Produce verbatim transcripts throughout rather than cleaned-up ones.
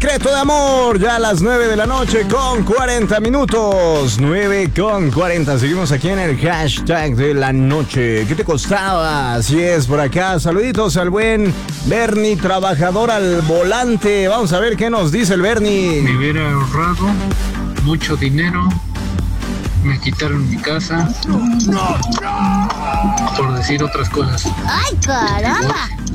Secreto de Amor, ya a las nueve de la noche con cuarenta minutos. nueve con cuarenta. Seguimos aquí en el hashtag de la noche. ¿Qué te costaba? Así es, por acá. Saluditos al buen Bernie, trabajador al volante. Vamos a ver qué nos dice el Bernie. Me hubiera ahorrado mucho dinero. Me quitaron mi casa. Por decir otras cosas. ¡Ay, caramba!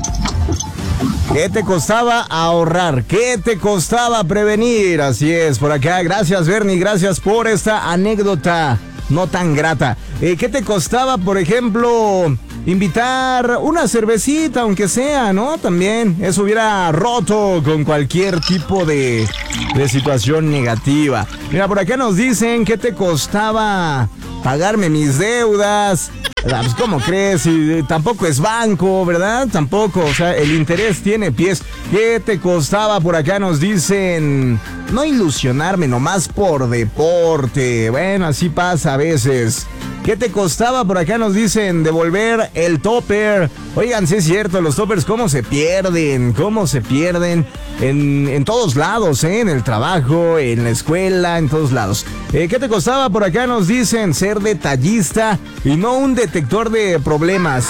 ¿Qué te costaba ahorrar? ¿Qué te costaba prevenir? Así es, por acá. Gracias, Bernie. Gracias por esta anécdota no tan grata. Eh, ¿Qué te costaba, por ejemplo, invitar una cervecita, aunque sea, ¿no? También eso hubiera roto con cualquier tipo de, de situación negativa. Mira, por acá nos dicen, ¿qué te costaba pagarme mis deudas? Pues, ¿cómo crees? Y tampoco es banco, ¿verdad? Tampoco, o sea, el interés tiene pies. ¿Qué te costaba? Por acá nos dicen, no ilusionarme nomás por deporte. Bueno, así pasa a veces. ¿Qué te costaba? Por acá nos dicen devolver el topper. Oigan, sí es cierto, los toppers cómo se pierden, cómo se pierden en, en todos lados, ¿eh? En el trabajo, en la escuela, en todos lados. Eh, ¿Qué te costaba? Por acá nos dicen ser detallista y no un detector de problemas.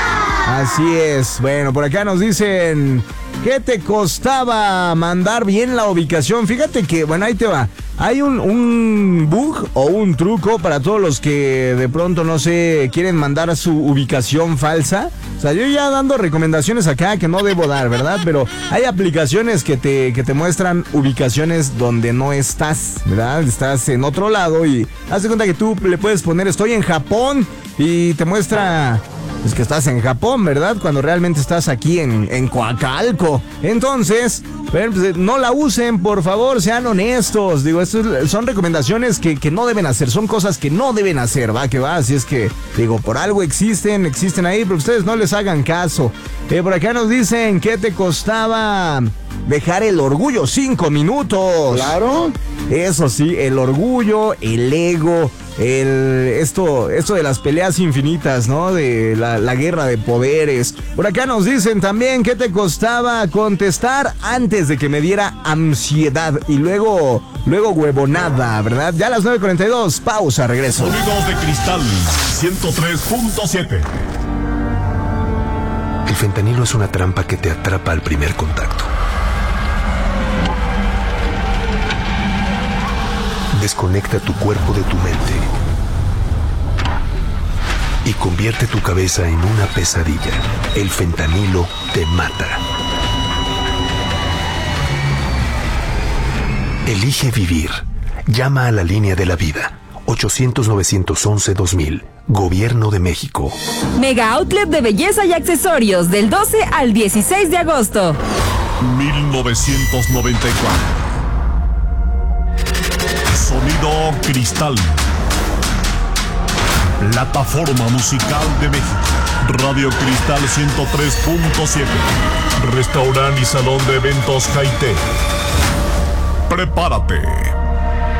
Así es. Bueno, por acá nos dicen, ¿qué te costaba mandar bien la ubicación? Fíjate que, bueno, ahí te va. Hay un, un bug o un truco para todos los que de pronto, no sé, quieren mandar su ubicación falsa. O sea, yo ya dando recomendaciones acá que no debo dar, ¿verdad? Pero hay aplicaciones que te, que te muestran ubicaciones donde no estás, ¿verdad? Estás en otro lado y haz de cuenta que tú le puedes poner estoy en Japón y te muestra... Es que estás en Japón, ¿verdad? Cuando realmente estás aquí en, en Coacalco. Entonces, pues, no la usen, por favor, sean honestos. Digo, estas son recomendaciones que, que no deben hacer, son cosas que no deben hacer, va, que va. Así es que, digo, por algo existen, existen ahí, pero ustedes no les hagan caso. Eh, por acá nos dicen, ¿qué te costaba dejar el orgullo? Cinco minutos. Claro. Eso sí, el orgullo, el ego, el esto, esto de las peleas infinitas, ¿no? De la, la guerra de poderes. Por acá nos dicen también qué te costaba contestar antes de que me diera ansiedad y luego, luego huevonada, ¿verdad? Ya a las nueve cuarenta y dos, pausa, regreso. Sonidos de Cristal ciento tres punto siete. El fentanilo es una trampa que te atrapa al primer contacto. Desconecta tu cuerpo de tu mente y convierte tu cabeza en una pesadilla. El fentanilo te mata. Elige vivir. Llama a la línea de la vida. ochocientos, novecientos once, dos mil. Gobierno de México. Mega Outlet de belleza y accesorios del doce al dieciséis de agosto. mil novecientos noventa y cuatro. Sonido Cristal. Plataforma musical de México. Radio Cristal ciento tres punto siete. Restaurante y salón de eventos Jaité. Prepárate